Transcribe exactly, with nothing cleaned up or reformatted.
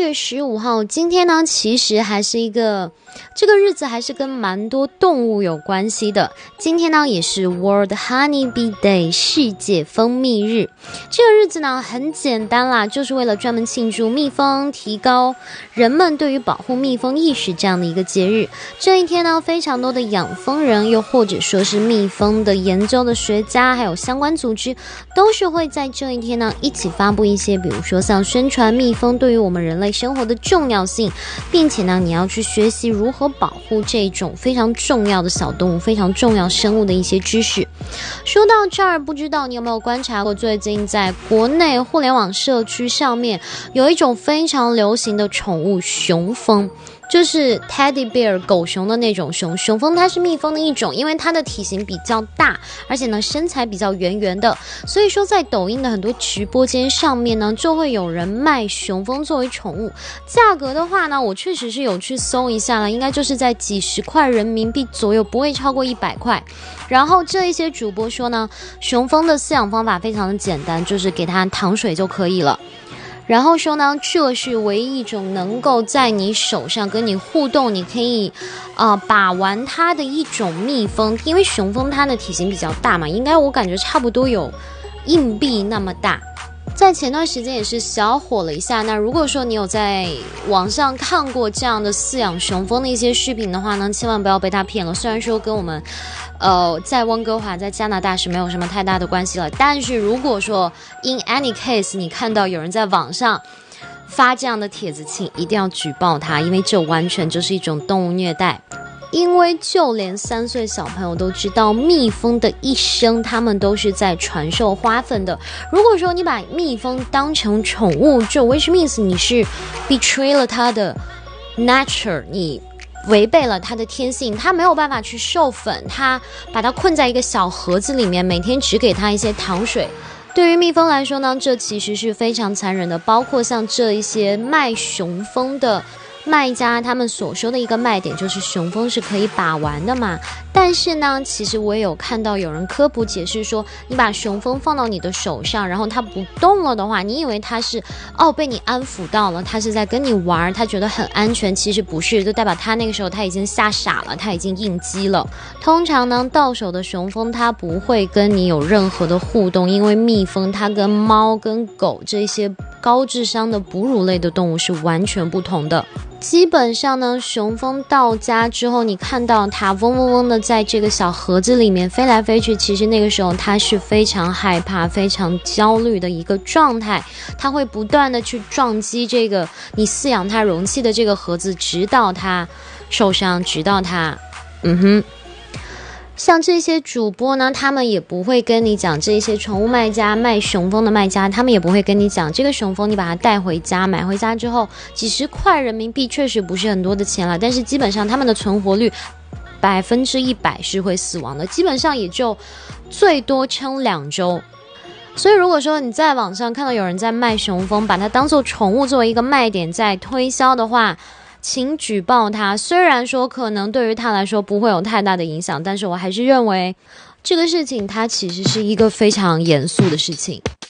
月十五号，今天呢，其实还是一个这个日子还是跟蛮多动物有关系的。今天呢，也是 World Honey Bee Day 世界蜂蜜日。这个日子呢，很简单啦，就是为了专门庆祝蜜蜂，提高人们对于保护蜜蜂意识这样的一个节日。这一天呢，非常多的养蜂人，又或者说是蜜蜂的研究的学家，还有相关组织，都是会在这一天呢，一起发布一些，比如说像宣传蜜蜂对于我们人类生活的重要性，并且呢，你要去学习如何保护这种非常重要的小动物、非常重要生物的一些知识。说到这儿，不知道你有没有观察过，最近在国内互联网社区上面有一种非常流行的宠物熊蜂，就是 teddy bear 狗熊的那种熊。熊蜂它是蜜蜂的一种，因为它的体型比较大，而且呢身材比较圆圆的，所以说在抖音的很多直播间上面呢，就会有人卖熊蜂作为宠物。价格的话呢，我确实是有去搜一下了，应该就是在几十块人民币左右，不会超过一百块。然后这一些主播说呢，熊蜂的饲养方法非常的简单，就是给它糖水就可以了。然后说呢，这是唯一一种能够在你手上跟你互动，你可以呃把玩它的一种蜜蜂。因为熊蜂它的体型比较大嘛，应该我感觉差不多有硬币那么大，在前段时间也是小火了一下。那如果说你有在网上看过这样的饲养熊蜂的一些视频的话呢，千万不要被它骗了。虽然说跟我们呃在温哥华在加拿大是没有什么太大的关系了，但是如果说 in any case 你看到有人在网上发这样的帖子，请一定要举报他，因为这完全就是一种动物虐待。因为就连三岁小朋友都知道，蜜蜂的一生他们都是在传授花粉的。如果说你把蜜蜂当成宠物，这 which means 你是 betray 了它的 nature， 你违背了它的天性，它没有办法去授粉，它把它困在一个小盒子里面，每天只给它一些糖水。对于蜜蜂来说呢，这其实是非常残忍的。包括像这一些卖熊蜂的卖家，他们所说的一个卖点就是熊蜂是可以把玩的嘛。但是呢，其实我也有看到有人科普解释说，你把熊蜂放到你的手上，然后它不动了的话，你以为它是哦被你安抚到了，它是在跟你玩，它觉得很安全，其实不是，就代表它那个时候它已经吓傻了，它已经应激了。通常呢，到手的熊蜂它不会跟你有任何的互动，因为蜜蜂它跟猫跟狗这些高智商的哺乳类的动物是完全不同的。基本上呢，熊蜂到家之后，你看到它嗡嗡嗡的在这个小盒子里面飞来飞去，其实那个时候它是非常害怕、非常焦虑的一个状态，它会不断的去撞击这个你饲养它容器的这个盒子，直到它受伤，直到它嗯哼。像这些主播呢，他们也不会跟你讲，这些宠物卖家卖熊蜂的卖家，他们也不会跟你讲，这个熊蜂你把它带回家，买回家之后几十块人民币确实不是很多的钱了，但是基本上他们的存活率百分之一百是会死亡的，基本上也就最多撑两周。所以如果说你在网上看到有人在卖熊蜂，把它当做宠物作为一个卖点在推销的话，请举报他。虽然说可能对于他来说不会有太大的影响，但是我还是认为这个事情它其实是一个非常严肃的事情。